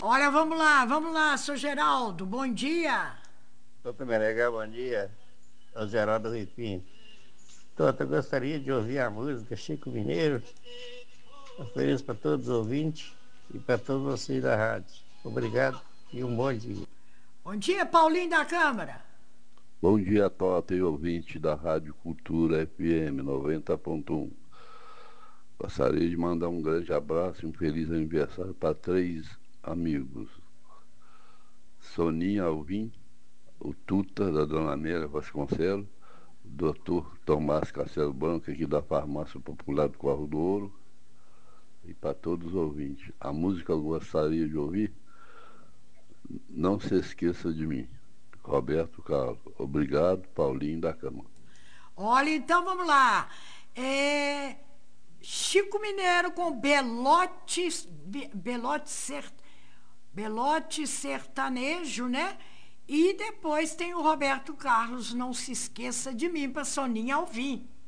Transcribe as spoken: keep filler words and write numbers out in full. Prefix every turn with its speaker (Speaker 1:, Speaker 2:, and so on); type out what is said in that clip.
Speaker 1: Olha, vamos lá, vamos lá, seu Geraldo, bom dia.
Speaker 2: Doutor Meneghel, bom dia. É o Geraldo Ripim. Doutor, eu gostaria de ouvir a música Chico Mineiro. Ofereço para todos os ouvintes e para todos vocês da rádio. Obrigado e um bom dia.
Speaker 1: Bom dia, Paulinho da Câmara.
Speaker 3: Bom dia, Tota e ouvinte da Rádio Cultura F M noventa ponto um. Gostaria de mandar um grande abraço e um feliz aniversário para três amigos. Soninha Alvim, o Tuta, da Dona Amélia Vasconcelos, o doutor Tomás Castelo Branco, aqui da Farmácia Popular do Corro do Ouro, e para todos os ouvintes. A música que eu gostaria de ouvir, Não Se Esqueça de Mim, Roberto Carlos. Obrigado, Paulinho da Câmara.
Speaker 1: Olha, então vamos lá. É, Chico Mineiro com Belote, Be- Belote, Ser- Belote Sertanejo, né? E depois tem o Roberto Carlos, Não Se Esqueça de Mim, para Soninha Alvim.